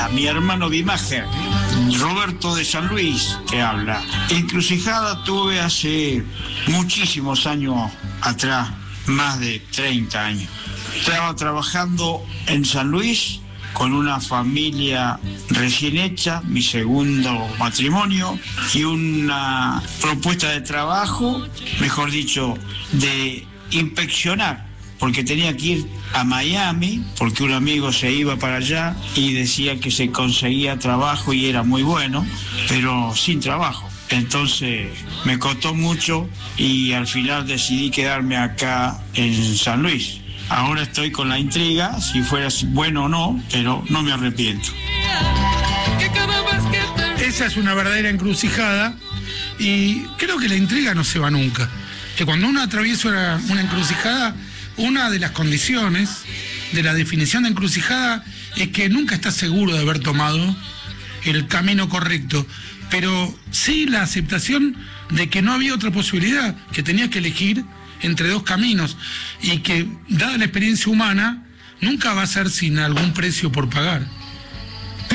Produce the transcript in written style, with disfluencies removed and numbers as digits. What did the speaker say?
Argentina, mi hermano Bimager, Roberto de San Luis, que habla. Encrucijada tuve hace muchísimos años atrás, más de 30 años. Estaba trabajando en San Luis con una familia recién hecha, mi segundo matrimonio, y una propuesta de trabajo, mejor dicho, de inspeccionar, porque tenía que ir a Miami, porque un amigo se iba para allá y decía que se conseguía trabajo y era muy bueno, pero sin trabajo. Entonces me costó mucho y al final decidí quedarme acá en San Luis. Ahora estoy con la intriga, si fuera bueno o no, pero no me arrepiento. Esa es una verdadera encrucijada y creo que la intriga no se va nunca. Que cuando uno atraviesa una encrucijada, una de las condiciones de la definición de encrucijada es que nunca estás seguro de haber tomado el camino correcto, pero sí la aceptación de que no había otra posibilidad, que tenías que elegir entre dos caminos y que, dada la experiencia humana, nunca va a ser sin algún precio por pagar.